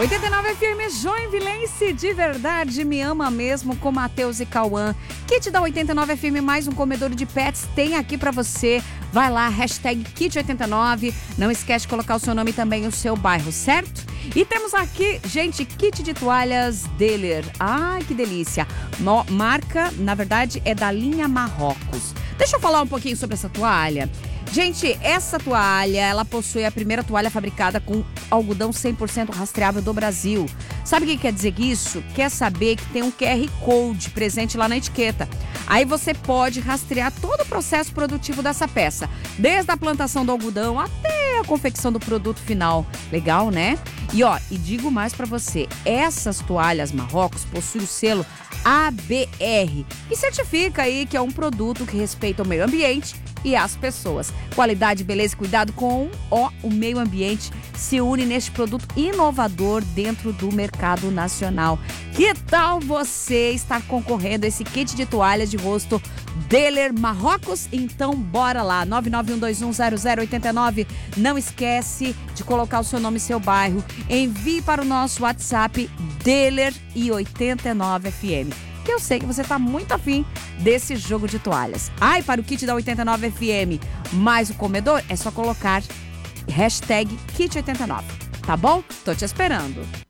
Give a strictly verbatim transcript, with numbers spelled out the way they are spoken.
oitenta e nove F M Joinvilense, de verdade, me ama mesmo, com Matheus e Cauã. Kit da oitenta e nove F M, mais um comedouro de pets, tem aqui pra você. Vai lá, hashtag Kit oitenta e nove. Não esquece de colocar o seu nome e também o seu bairro, certo? E temos aqui, gente, kit de toalhas Deller. Ai, que delícia. No, marca, na verdade, é da linha Marrocos. Deixa eu falar um pouquinho sobre essa toalha. Gente, essa toalha, ela possui a primeira toalha fabricada com algodão cem por cento rastreável do Brasil. Sabe o que quer dizer isso? Quer saber que tem um Q R Code presente lá na etiqueta. Aí você pode rastrear todo o processo produtivo dessa peça, desde a plantação do algodão até a confecção do produto final. Legal, né? E ó, e digo mais pra você, essas toalhas Marrocos possuem o selo A B R, que certifica aí que é um produto que respeita o meio ambiente e as pessoas. Qualidade, beleza e cuidado com ó, o meio ambiente se une neste produto inovador dentro do mercado nacional. Que tal você estar concorrendo a esse kit de toalhas de rosto Deller Marrocos? Então bora lá, nove nove um dois um zero zero oito nove. Não esquece de colocar o seu nome e seu bairro. Envie para o nosso WhatsApp Deller e oitenta e nove F M. Que eu sei que você tá muito afim desse jogo de toalhas. Ai, para o kit da oitenta e nove F M mais o comedor, é só colocar hashtag Kit oitenta e nove. Tá bom? Tô te esperando.